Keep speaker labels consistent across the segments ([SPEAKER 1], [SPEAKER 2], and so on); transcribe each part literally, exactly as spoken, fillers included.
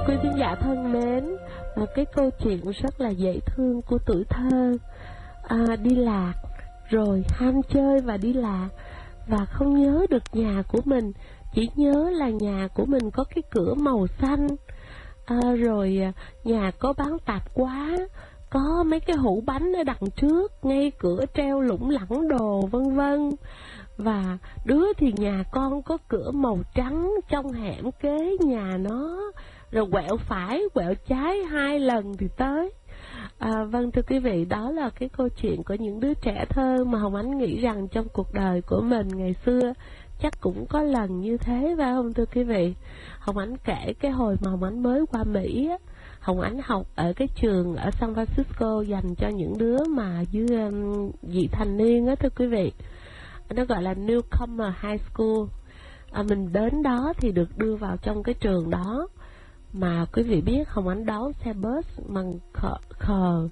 [SPEAKER 1] Quý khán giả thân mến, một cái câu chuyện rất là dễ thương của tuổi thơ. À, đi lạc, rồi ham chơi và đi lạc, và không nhớ được nhà của mình, chỉ nhớ là nhà của mình có cái cửa màu xanh, à, rồi nhà có bán tạp hóa, có mấy cái hũ bánh ở đằng trước, ngay cửa treo lủng lẳng đồ vân vân. Và đứa thì nhà con có cửa màu trắng trong hẻm kế nhà nó, rồi quẹo phải quẹo trái hai lần thì tới. À, vâng thưa quý vị, đó là cái câu chuyện của những đứa trẻ thơ mà Hồng Ánh nghĩ rằng trong cuộc đời của mình ngày xưa chắc cũng có lần như thế, phải không thưa quý vị? Hồng Ánh kể cái hồi mà Hồng Ánh mới qua Mỹ á, Hồng Ánh học ở cái trường ở San Francisco dành cho những đứa mà dưới um, vị thành niên á thưa quý vị. Nó gọi là Newcomer High School. À, mình đến đó thì được đưa vào trong cái trường đó. Mà quý vị biết Hồng Ánh đón xe bus bằng khờ, khờ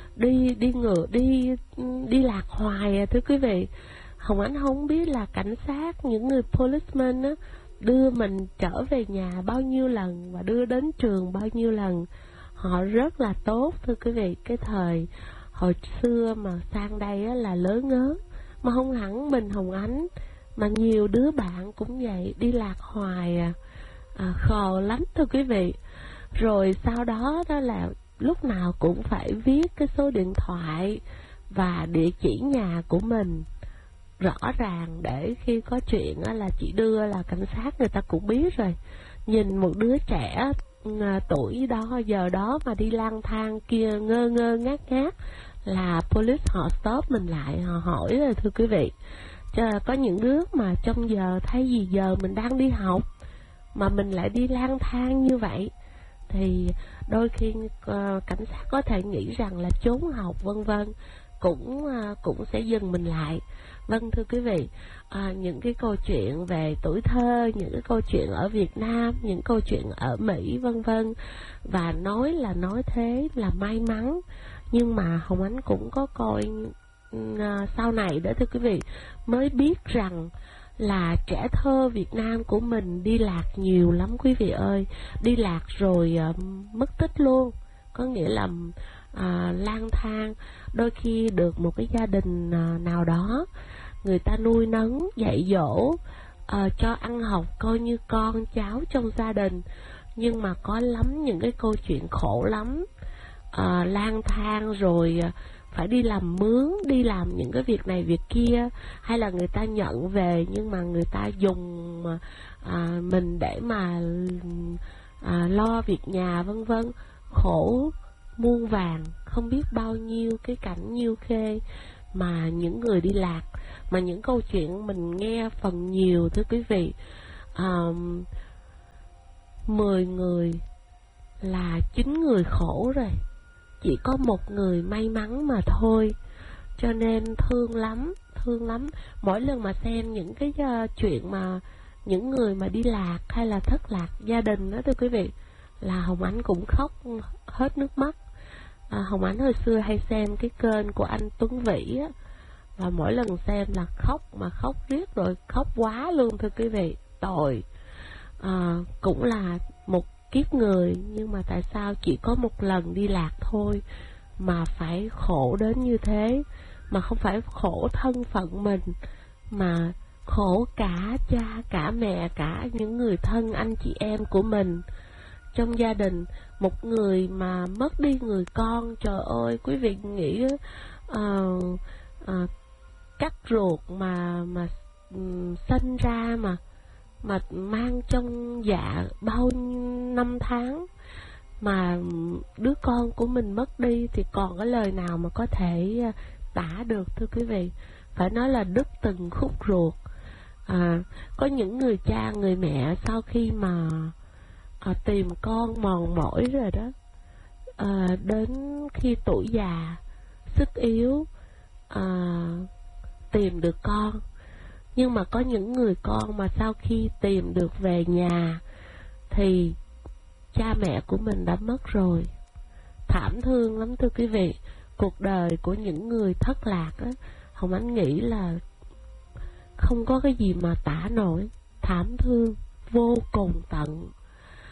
[SPEAKER 1] đi đi ngựa đi đi lạc hoài à thưa quý vị. Hồng Ánh không biết là cảnh sát, những người policeman á, đưa mình trở về nhà bao nhiêu lần và đưa đến trường bao nhiêu lần. Họ rất là tốt thưa quý vị. Cái thời hồi xưa mà sang đây á, là lớn ngớ. Mà không hẳn mình Hồng Ánh, mà nhiều đứa bạn cũng vậy, đi lạc hoài à, à khờ lắm thưa quý vị. Rồi sau đó đó là lúc nào cũng phải viết cái số điện thoại và địa chỉ nhà của mình rõ ràng, để khi có chuyện là chị đưa là cảnh sát người ta cũng biết rồi. Nhìn một đứa trẻ à, tuổi đó giờ đó mà đi lang thang kia ngơ ngơ ngác ngác là police họ stop mình lại, họ hỏi rồi thưa quý vị. Cho có những đứa mà trong giờ thay vì giờ mình đang đi học mà mình lại đi lang thang như vậy, thì đôi khi uh, cảnh sát có thể nghĩ rằng là trốn học vân vân, cũng uh, cũng sẽ dừng mình lại. Vâng thưa quý vị, à, những cái câu chuyện về tuổi thơ, những cái câu chuyện ở Việt Nam, những câu chuyện ở Mỹ vân vân, và nói là nói thế là may mắn, nhưng mà Hồng Ánh cũng có coi à, sau này đó thưa quý vị, mới biết rằng là trẻ thơ Việt Nam của mình đi lạc nhiều lắm quý vị ơi. Đi lạc rồi à, mất tích luôn, có nghĩa là à, lang thang. Đôi khi được một cái gia đình à, nào đó người ta nuôi nấng dạy dỗ, à, cho ăn học coi như con cháu trong gia đình, nhưng mà có lắm những cái câu chuyện khổ lắm. À, lang thang rồi à, phải đi làm mướn, đi làm những cái việc này việc kia, hay là người ta nhận về nhưng mà người ta dùng à, mình để mà à, lo việc nhà vân vân. Khổ muôn vàn, không biết bao nhiêu cái cảnh nhiêu khê mà những người đi lạc. Mà những câu chuyện mình nghe phần nhiều thưa quý vị, à, mười người là chín người khổ rồi, chỉ có một người may mắn mà thôi. Cho nên thương lắm, thương lắm. Mỗi lần mà xem những cái uh, chuyện mà những người mà đi lạc hay là thất lạc gia đình đó thưa quý vị, là Hồng Ánh cũng khóc hết nước mắt. à, Hồng Ánh hồi xưa hay xem cái kênh của anh Tuấn Vĩ á, và mỗi lần xem là khóc mà khóc riết, rồi khóc quá luôn thưa quý vị. Tội à, cũng là một kiếp người, nhưng mà tại sao chỉ có một lần đi lạc thôi mà phải khổ đến như thế. Mà không phải khổ thân phận mình, mà khổ cả cha, cả mẹ, cả những người thân anh chị em của mình trong gia đình. Một người mà mất đi người con, trời ơi quý vị nghĩ uh, uh, cắt ruột mà mà um, sinh ra mà mà mang trong dạ bao năm tháng, mà đứa con của mình mất đi thì còn cái lời nào mà có thể tả được thưa quý vị. Phải nói là đứt từng khúc ruột. À, có những người cha người mẹ sau khi mà à, tìm con mòn mỏi rồi đó, à, đến khi tuổi già sức yếu à, tìm được con. Nhưng mà có những người con mà sau khi tìm được về nhà thì cha mẹ của mình đã mất rồi. Thảm thương lắm thưa quý vị. Cuộc đời của những người thất lạc á, Hồng Ánh nghĩ là không có cái gì mà tả nổi. Thảm thương vô cùng tận.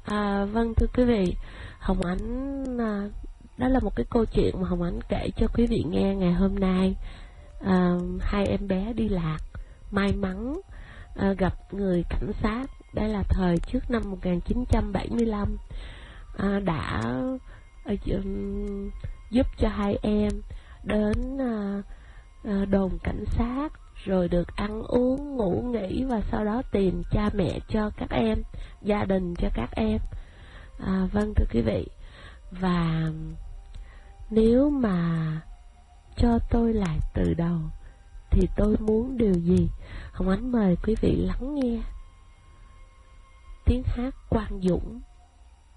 [SPEAKER 1] À, vâng thưa quý vị, Hồng Ánh à, đó là một cái câu chuyện mà Hồng Ánh kể cho quý vị nghe ngày hôm nay. À, hai em bé đi lạc, may mắn à, gặp người cảnh sát. Đây là thời trước năm một nghìn chín trăm bảy mươi lăm, à, đã à, giúp cho hai em đến à, à, đồn cảnh sát, rồi được ăn uống, ngủ nghỉ và sau đó tìm cha mẹ cho các em, gia đình cho các em. À, vâng thưa quý vị, và nếu mà cho tôi lại từ đầu thì tôi muốn điều gì? Hồng Ánh mời quý vị lắng nghe tiếng hát Quang Dũng.